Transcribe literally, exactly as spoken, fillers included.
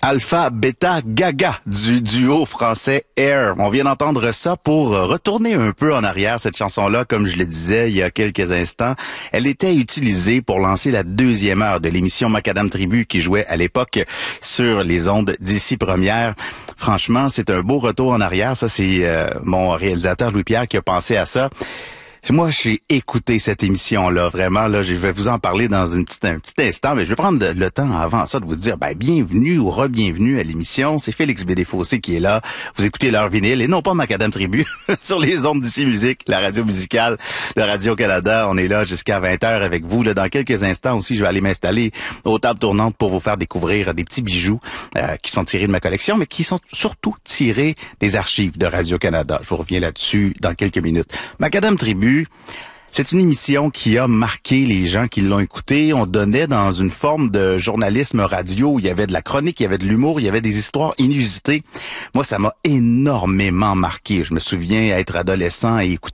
Alpha, Beta, Gaga du duo français Air. On vient d'entendre ça pour retourner un peu en arrière, cette chanson-là, comme je le disais il y a quelques instants. Elle était utilisée pour lancer la deuxième heure de l'émission Macadam Tribu qui jouait à l'époque sur les ondes d'ici première. Franchement, c'est un beau retour en arrière. Ça, c'est euh, mon réalisateur Louis-Pierre qui a pensé à ça. Moi, j'ai écouté cette émission-là, vraiment. Là, je vais vous en parler dans une petite, un petit instant, mais je vais prendre le temps avant ça de vous dire, ben, bienvenue ou re-bienvenue à l'émission. C'est Félix B. Desfossés qui est là. Vous écoutez leur vinyle et non pas Macadam Tribu sur les ondes d'ici musique, la radio musicale de Radio-Canada. On est là jusqu'à vingt heures avec vous. Là, dans quelques instants aussi, je vais aller m'installer aux tables tournantes pour vous faire découvrir des petits bijoux euh, qui sont tirés de ma collection, mais qui sont surtout tirés des archives de Radio-Canada. Je vous reviens là-dessus dans quelques minutes. Macadam Tribu, c'est une émission qui a marqué les gens qui l'ont écoutée. On donnait dans une forme de journalisme radio où il y avait de la chronique, il y avait de l'humour, il y avait des histoires inusitées. Moi, ça m'a énormément marqué. Je me souviens être adolescent et écouter